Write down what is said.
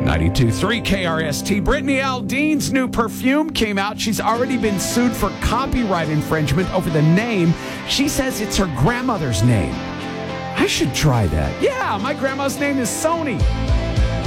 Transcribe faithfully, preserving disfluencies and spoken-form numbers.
ninety-two point three K R S T. Brittany Aldean's new perfume came out. She's already been sued for copyright infringement over the name. She says it's her grandmother's name. I should try that. Yeah, my grandma's name is Sony.